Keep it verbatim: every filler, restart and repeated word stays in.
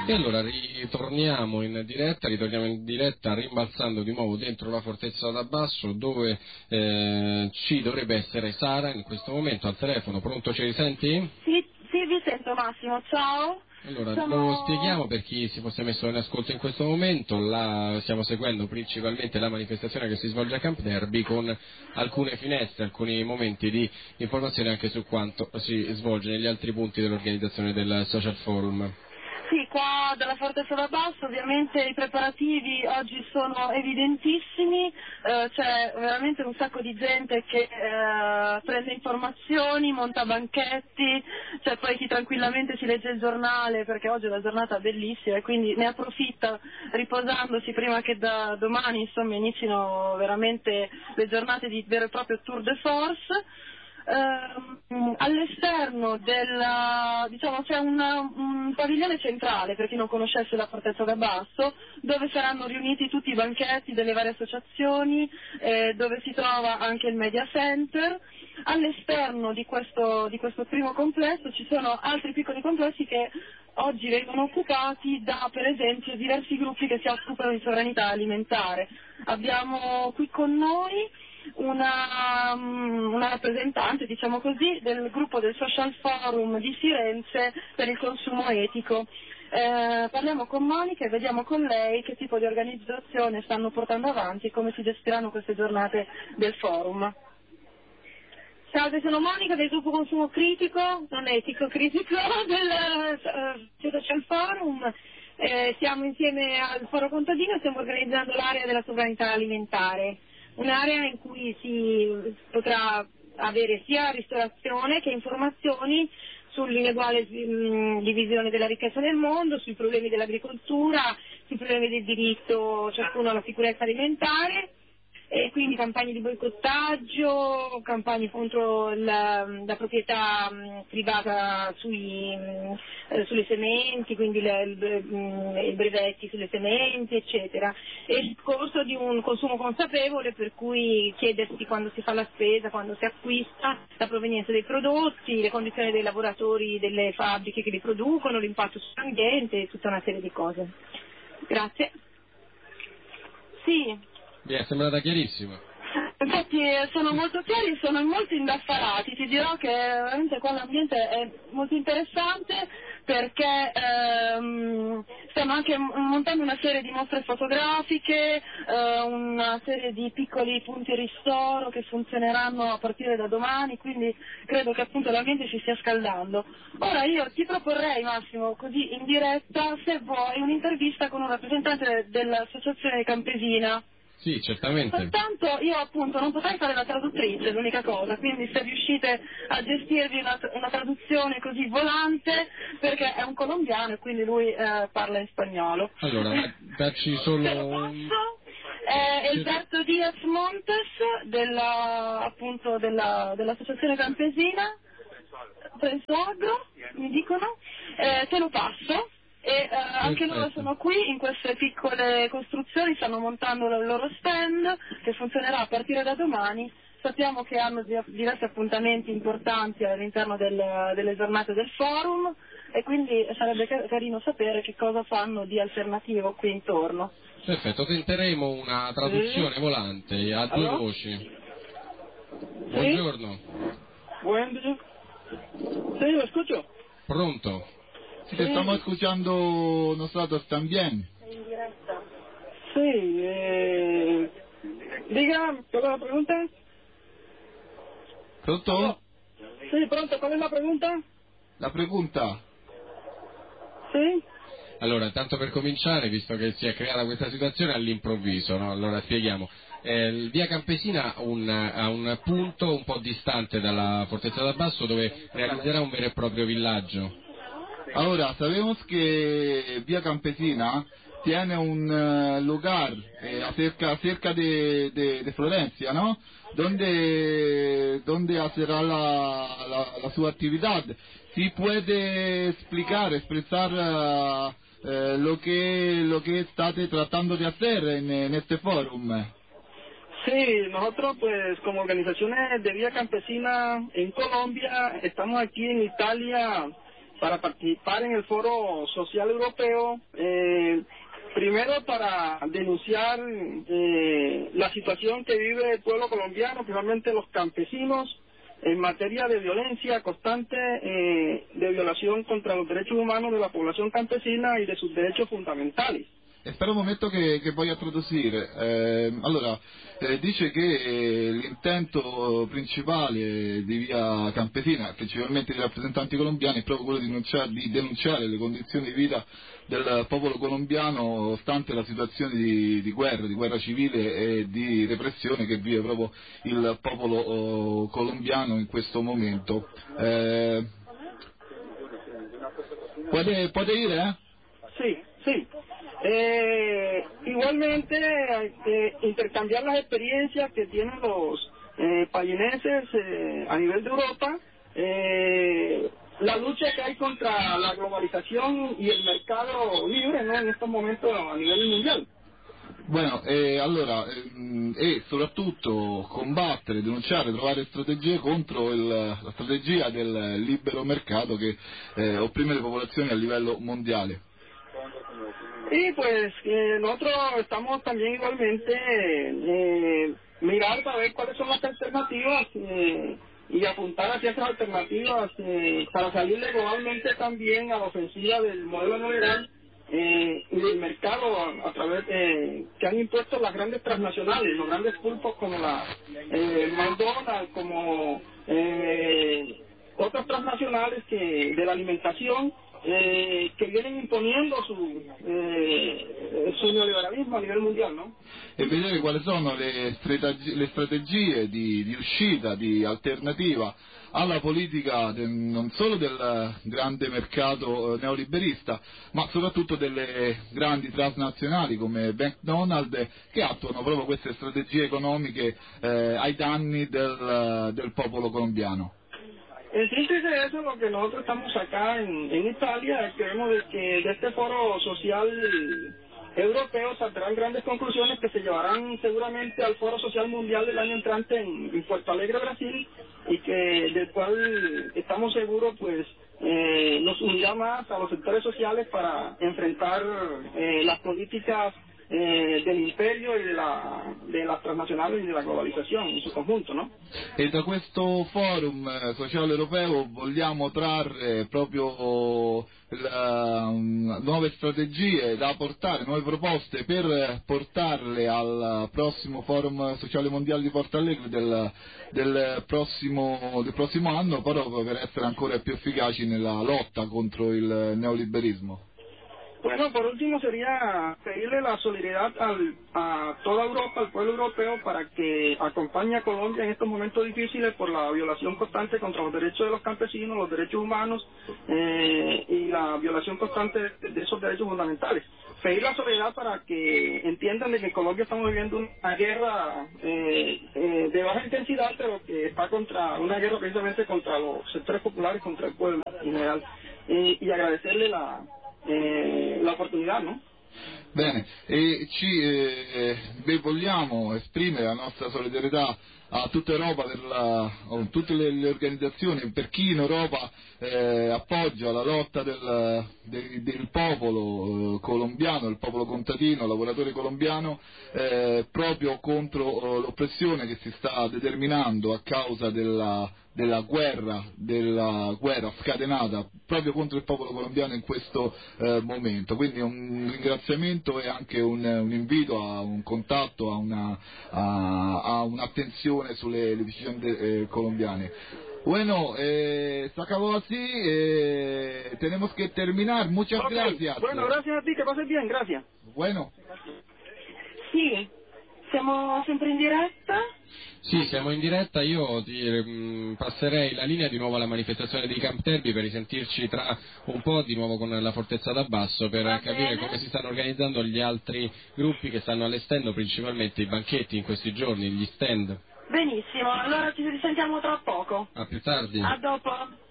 E allora ritorniamo in diretta, ritorniamo in diretta rimbalzando di nuovo dentro la Fortezza da Basso, dove eh, ci dovrebbe essere Sara in questo momento al telefono. Pronto, ci risenti? Sì, sì, vi sento Massimo, ciao. Allora, Sono... lo spieghiamo per chi si fosse messo in ascolto in questo momento. La, stiamo seguendo principalmente la manifestazione che si svolge a Camp Derby, con alcune finestre, alcuni momenti di informazione anche su quanto si svolge negli altri punti dell'organizzazione del Social Forum. Sì, qua dalla Fortezza da Basso ovviamente i preparativi oggi sono evidentissimi, eh, c'è veramente un sacco di gente che eh, prende informazioni, monta banchetti, c'è poi chi tranquillamente si legge il giornale perché oggi è una giornata bellissima e quindi ne approfitta riposandosi prima che da domani insomma inizino veramente le giornate di vero e proprio tour de force. Uh, all'esterno del, diciamo, c'è una, un padiglione centrale, per chi non conoscesse la Fortezza da Basso, dove saranno riuniti tutti i banchetti delle varie associazioni, eh, dove si trova anche il Media Center. All'esterno di questo, di questo primo complesso ci sono altri piccoli complessi che oggi vengono occupati da, per esempio, diversi gruppi che si occupano di sovranità alimentare. Abbiamo qui con noi Una, una rappresentante, diciamo così, del gruppo del Social Forum di Firenze per il consumo etico. Eh, parliamo con Monica e vediamo con lei che tipo di organizzazione stanno portando avanti e come si gestiranno queste giornate del forum. Salve, sono Monica del gruppo Consumo Critico, non etico, critico del uh, Social Forum. Eh, siamo insieme al Foro Contadino e stiamo organizzando l'area della sovranità alimentare. Un'area in cui si potrà avere sia ristorazione che informazioni sull'ineguale divisione della ricchezza nel mondo, sui problemi dell'agricoltura, sui problemi del diritto ciascuno alla sicurezza alimentare, e quindi campagne di boicottaggio, campagne contro la, la proprietà mh, privata sui, mh, eh, sulle sementi, quindi le, il, i brevetti sulle sementi, eccetera. E il discorso di un consumo consapevole, per cui chiedersi quando si fa la spesa, quando si acquista, la provenienza dei prodotti, le condizioni dei lavoratori delle fabbriche che li producono, l'impatto sull'ambiente e tutta una serie di cose. Grazie. Sì. Mi è sembrata chiarissima. Infatti sono molto chiari, sono molto indaffarati, ti dirò che veramente qua l'ambiente è molto interessante perché ehm, stiamo anche montando una serie di mostre fotografiche, eh, una serie di piccoli punti ristoro che funzioneranno a partire da domani, quindi credo che appunto l'ambiente si stia scaldando. Ora io ti proporrei, Massimo, così in diretta, se vuoi, un'intervista con un rappresentante dell'associazione campesina. Sì, certamente. Soltanto io appunto non potrei fare la traduttrice, l'unica cosa, quindi se riuscite a gestirvi una, una traduzione così volante, perché è un colombiano e quindi lui eh, parla in spagnolo. Allora, dacci solo Se lo un... posso, è Alberto Diaz Montes, della, appunto della, dell'associazione campesina, Prenso Agro, mi dicono, eh, te lo passo. E eh, anche loro sono qui in queste piccole costruzioni, stanno montando il loro stand che funzionerà a partire da domani. Sappiamo che hanno diversi appuntamenti importanti all'interno del, delle giornate del forum e quindi sarebbe carino sapere che cosa fanno di alternativo qui intorno. Perfetto, tenteremo una traduzione sì. volante a due allora? voci. Buongiorno. Buongiorno. Sì, lo ascolto. Pronto. Sí, estamos escuchando nosotros también. En directo. Sí, eh, diga, ¿cuál es la pregunta? ¿Pronto? Sí, pronto, ¿cuál es la pregunta? La pregunta? Sì. Allora, tanto per cominciare, visto che si è creata questa situazione all'improvviso, no? Allora spieghiamo. Eh, via Campesina un, ha un punto un po' distante dalla Fortezza da Basso dove realizzerà un vero e proprio villaggio. Ahora, sabemos que Vía Campesina tiene un uh, lugar eh, cerca, cerca de, de, de Florencia, ¿no? Donde, donde hacerá la, la, la su actividad. Si puede explicar, expresar uh, uh, lo que lo que estate tratando de hacer en, en este fórum. Sí, nosotros pues como organizaciones de Vía Campesina en Colombia, estamos aquí en Italia para participar en el Foro Social Europeo, eh, primero para denunciar eh, la situación que vive el pueblo colombiano, principalmente los campesinos, en materia de violencia constante, eh, de violación contra los derechos humanos de la población campesina y de sus derechos fundamentali. Spera un momento che, che voglio tradurre. Eh, allora, eh, dice che eh, l'intento principale di Via Campesina, principalmente dei rappresentanti colombiani, è proprio quello di denunciare, di denunciare le condizioni di vita del popolo colombiano, stante la situazione di, di guerra, di guerra civile e di repressione che vive proprio il popolo oh, colombiano in questo momento. Eh, puede, puede ir, eh? Sí, sí. Eh, igualmente, eh, intercambiar las experiencias que tienen los eh, payeneses eh, a nivel de Europa, eh, la lucha que hay contra la globalización y el mercado libre, ¿no?, en estos momentos a nivel mundial. Bueno, eh, allora, ehm, e soprattutto combattere, denunciare, trovare strategie contro il, la strategia del libero mercato che eh, opprime le popolazioni a livello mondiale. Y pues eh, nosotros estamos también igualmente eh, mirar para ver cuáles son las alternativas eh, y apuntar hacia esas alternativas eh, para salirle globalmente también a la ofensiva del modelo neoliberal eh, y del mercado a, a través de que han impuesto las grandes transnacionales, los grandes pulpos como la eh, McDonald's, como eh, otras transnacionales que de la alimentación. Eh, che viene imponiendo su, eh, su neoliberalismo a livello mondiale, no? E vedere quali sono le strategie, le strategie di, di uscita, di alternativa alla politica del, non solo del grande mercato neoliberista, ma soprattutto delle grandi transnazionali come McDonald's, che attuano proprio queste strategie economiche eh, ai danni del, del popolo colombiano. En síntesis de eso, lo que nosotros estamos acá en, en Italia, creemos de que de este foro social europeo saldrán grandes conclusiones que se llevarán seguramente al Foro Social Mundial del año entrante en, en Puerto Alegre, Brasil, y que del cual estamos seguros pues eh, nos unirá más a los sectores sociales para enfrentar eh, las políticas Eh, dell'imperio e della, della transnazionale e della globalizzazione in suo conjunto, no? E da questo forum sociale europeo vogliamo trarre proprio la, um, nuove strategie da portare, nuove proposte per portarle al prossimo forum sociale mondiale di Porto Alegre del, del, prossimo, del prossimo anno, proprio per essere ancora più efficaci nella lotta contro il neoliberismo. Bueno, por último sería pedirle la solidaridad al, a toda Europa, al pueblo europeo, para que acompañe a Colombia en estos momentos difíciles por la violación constante contra los derechos de los campesinos, los derechos humanos eh, y la violación constante de, de esos derechos fundamentales. Pedir la solidaridad para que entiendan de que en Colombia estamos viviendo una guerra eh, eh, de baja intensidad, pero que está contra una guerra precisamente contra los sectores populares, contra el pueblo en general. Eh, y agradecerle la... Eh, l'opportunità, no? Bene, e ci eh, beh, vogliamo esprimere la nostra solidarietà a tutta Europa, per la, a tutte le, le organizzazioni, per chi in Europa eh, appoggia la lotta del, del, del popolo eh, colombiano, il popolo contadino, lavoratore colombiano, eh, proprio contro eh, l'oppressione che si sta determinando a causa della della guerra, della guerra scatenata proprio contro il popolo colombiano in questo eh, momento. Quindi un ringraziamento e anche un, un invito a un contatto, a, una, a, a un'attenzione sulle le vicende eh, colombiane. Bueno, eh, se acabó así, eh, tenemos que terminar. Muchas okay. gracias. Bueno, gracias a ti, que pases bien, gracias. Bueno. Sì, siamo sempre in diretta? Sì, siamo in diretta, io ti, mh, passerei la linea di nuovo alla manifestazione di Camp Terby per risentirci tra un po' di nuovo con la Fortezza da Basso per Va capire bene. come si stanno organizzando gli altri gruppi che stanno allestendo principalmente i banchetti in questi giorni, gli stand. Benissimo, allora ci risentiamo tra poco. A più tardi. A dopo.